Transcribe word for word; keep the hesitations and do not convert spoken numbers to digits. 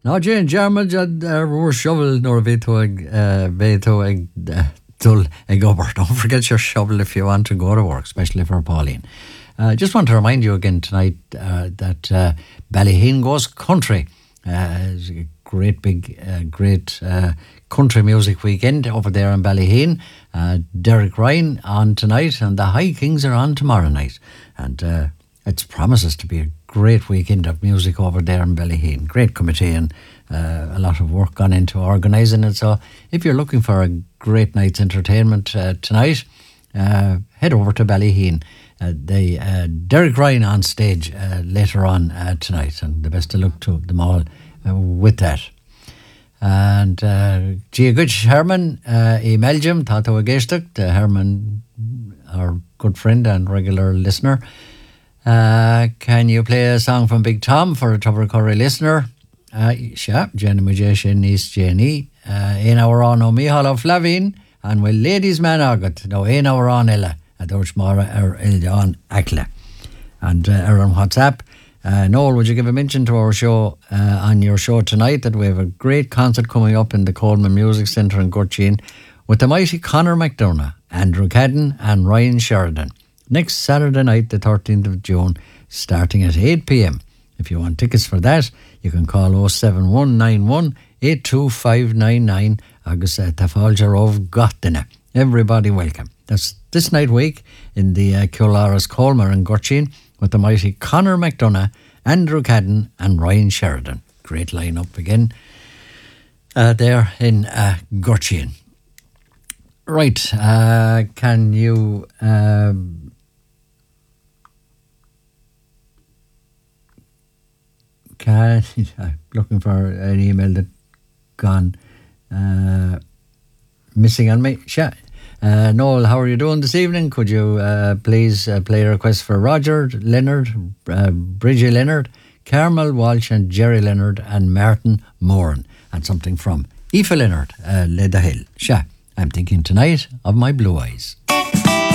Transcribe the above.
Ná Jane German ar bhór shovel nor bhétó ag bhétó ag dul ag obair. Don't forget your shovel if you want to go to work, especially for Pauline. I uh, just want to remind you again tonight uh, that uh, Ballyheen goes country. Uh, it's a great big, uh, great uh, country music weekend over there in Ballyheen. Uh, Derek Ryan on tonight and the High Kings are on tomorrow night. And uh, it promises to be a great weekend of music over there in Ballyheen. Great committee and uh, a lot of work gone into organising it. So if you're looking for a great night's entertainment uh, tonight, uh, head over to Ballyheen. Uh, the uh, Derek Ryan on stage uh, later on uh, tonight, and the best of luck to them all uh, with that. And uh, Gia good Herman uh, e Meljum Tato Agestuk, the Herman, our good friend and regular listener. Uh, can you play a song from Big Tom for a Tubber Curry listener? Uh, yeah, Jenny Majeshin is Jenny. Uh, in our on O'Mihal of Flavin, and with Ladies Man Agat, no, in our on Ella. Dúirt Mara ar Ildeán Acla. And uh, ar on WhatsApp, uh, Noel, would you give a mention to our show, uh, on your show tonight, that we have a great concert coming up in the Coleman Music Centre in Gurteen with the mighty Conor McDonough, Andrew Cadden and Ryan Sheridan. Next Saturday night, the thirteenth of June, starting at eight p.m. If you want tickets for that, you can call oh seven one nine one eight two five nine nine agus uh, Tafalger of Gottina. Everybody welcome. That's this night week in the uh, Kularas Colmer in Gurteen with the mighty Conor McDonough, Andrew Cadden and Ryan Sheridan. Great line-up again uh, there in uh, Gurteen. Right, uh, can you... Uh, can, I'm looking for an email that gone uh, missing on me. Sure. Uh, Noel, how are you doing this evening? Could you uh, please uh, play a request for Roger Leonard, uh, Bridgie Leonard, Carmel Walsh and Jerry Leonard and Martin Moran, and something from Aoife Leonard, uh, Leda Hill. Sha, I'm thinking tonight of my blue eyes.